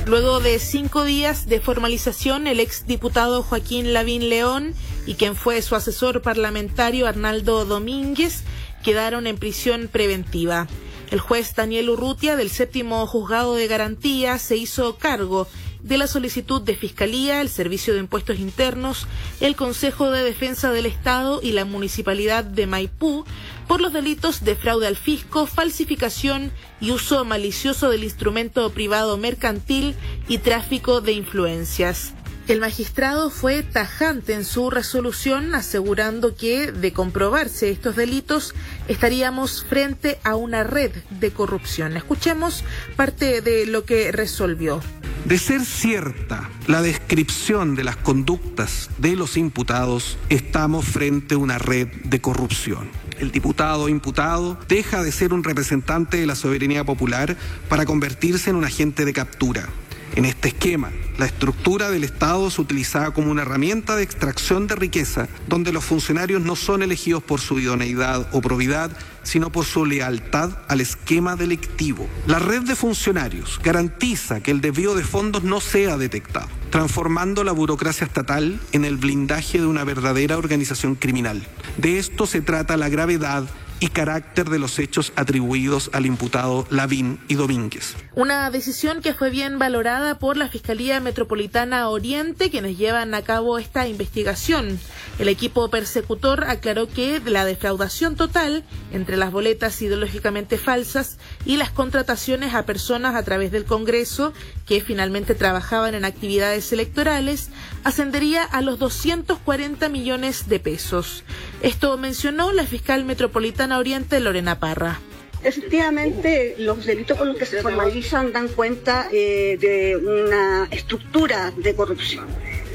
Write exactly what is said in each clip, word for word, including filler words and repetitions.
Luego de cinco días de formalización, el exdiputado Joaquín Lavín León y quien fue su asesor parlamentario Arnaldo Domínguez quedaron en prisión preventiva. El juez Daniel Urrutia del séptimo juzgado de garantía se hizo cargo de la solicitud de Fiscalía, el Servicio de Impuestos Internos, el Consejo de Defensa del Estado y la Municipalidad de Maipú por los delitos de fraude al fisco, falsificación y uso malicioso del instrumento privado mercantil y tráfico de influencias. El magistrado fue tajante en su resolución, asegurando que, de comprobarse estos delitos, estaríamos frente a una red de corrupción. Escuchemos parte de lo que resolvió. De ser cierta la descripción de las conductas de los imputados, estamos frente a una red de corrupción. El diputado imputado deja de ser un representante de la soberanía popular para convertirse en un agente de captura. En este esquema, la estructura del Estado es utilizada como una herramienta de extracción de riqueza, donde los funcionarios no son elegidos por su idoneidad o probidad, sino por su lealtad al esquema delictivo. La red de funcionarios garantiza que el desvío de fondos no sea detectado, transformando la burocracia estatal en el blindaje de una verdadera organización criminal. De esto se trata la gravedad y carácter de los hechos atribuidos al imputado Lavín y Domínguez. Una decisión que fue bien valorada por la Fiscalía Metropolitana Oriente, quienes llevan a cabo esta investigación. El equipo persecutor aclaró que la defraudación total entre las boletas ideológicamente falsas y las contrataciones a personas a través del Congreso que finalmente trabajaban en actividades electorales ascendería a los doscientos cuarenta millones de pesos. Esto mencionó la fiscal metropolitana Oriente, Lorena Parra. Efectivamente, los delitos con los que se formalizan dan cuenta eh, de una estructura de corrupción.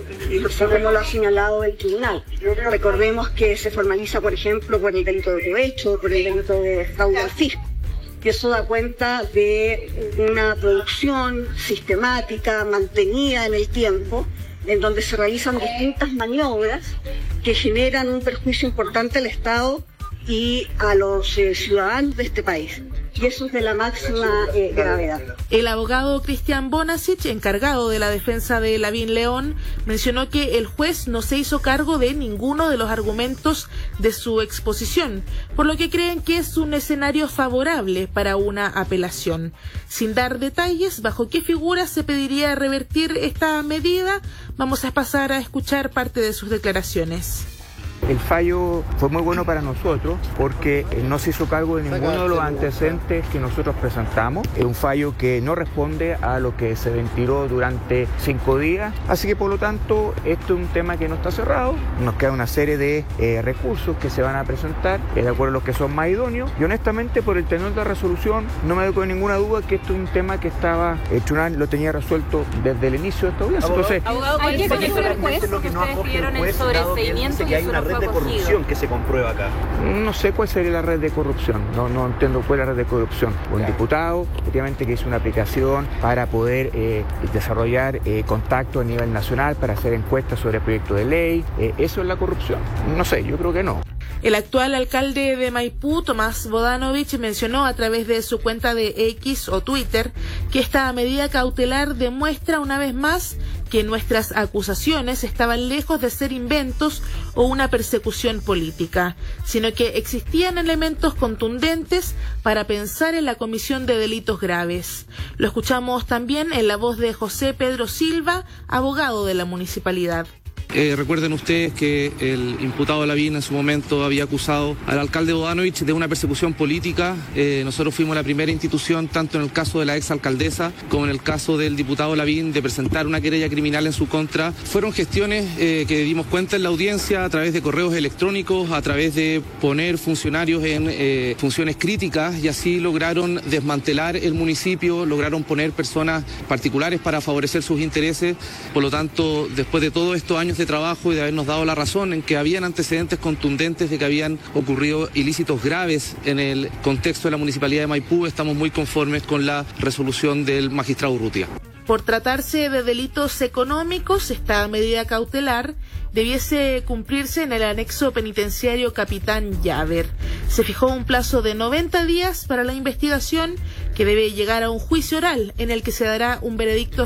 Como lo ha señalado el tribunal. Recordemos que se formaliza, por ejemplo, por el delito de cohecho, por el delito de fraude al fisco. Y eso da cuenta de una producción sistemática, mantenida en el tiempo, en donde se realizan distintas maniobras que generan un perjuicio importante al Estado y a los eh, ciudadanos de este país. Y eso es de la máxima eh, gravedad. El abogado Cristian Bonasich, encargado de la defensa de Lavín León, mencionó que el juez no se hizo cargo de ninguno de los argumentos de su exposición, por lo que creen que es un escenario favorable para una apelación. Sin dar detalles bajo qué figura se pediría revertir esta medida, vamos a pasar a escuchar parte de sus declaraciones. El fallo fue muy bueno para nosotros porque no se hizo cargo de ninguno de los antecedentes que nosotros presentamos. Es un fallo que no responde a lo que se ventiló durante cinco días. Así que por lo tanto, esto es un tema que no está cerrado. Nos queda una serie de eh, recursos que se van a presentar eh, de acuerdo a los que son más idóneos. Y honestamente, por el tenor de la resolución, no me doy ninguna duda que esto es un tema que estaba, el tribunal lo tenía resuelto desde el inicio de esta audiencia. Entonces, abogado, ¿cuál es el juez? Lo que no Ustedes pidieron el juez, sobreseimiento que y hay eso una no red fue de acogido. corrupción que se comprueba acá. No sé cuál sería la red de corrupción, no, no entiendo cuál es la red de corrupción. Un diputado, efectivamente, que hizo una aplicación para poder eh, desarrollar eh, contacto a nivel nacional para hacer encuestas sobre proyectos de ley. Eh, ¿Eso es la corrupción? No sé, yo creo que no. El actual alcalde de Maipú, Tomás Bodanovich, mencionó a través de su cuenta de X o Twitter que esta medida cautelar demuestra una vez más que nuestras acusaciones estaban lejos de ser inventos o una persecución política, sino que existían elementos contundentes para pensar en la comisión de delitos graves. Lo escuchamos también en la voz de José Pedro Silva, abogado de la municipalidad. Eh, recuerden ustedes que el imputado Lavín en su momento había acusado al alcalde Bodanovich de una persecución política. Eh, nosotros fuimos la primera institución, tanto en el caso de la exalcaldesa como en el caso del diputado Lavín, de presentar una querella criminal en su contra. Fueron gestiones eh, que dimos cuenta en la audiencia a través de correos electrónicos, a través de poner funcionarios en eh, funciones críticas, y así lograron desmantelar el municipio, lograron poner personas particulares para favorecer sus intereses. Por lo tanto, después de todos estos años de trabajo y de habernos dado la razón en que habían antecedentes contundentes de que habían ocurrido ilícitos graves en el contexto de la Municipalidad de Maipú, estamos muy conformes con la resolución del magistrado Urrutia. Por tratarse de delitos económicos, esta medida cautelar debiese cumplirse en el anexo penitenciario Capitán Llaver. Se fijó un plazo de noventa días para la investigación, que debe llegar a un juicio oral en el que se dará un veredicto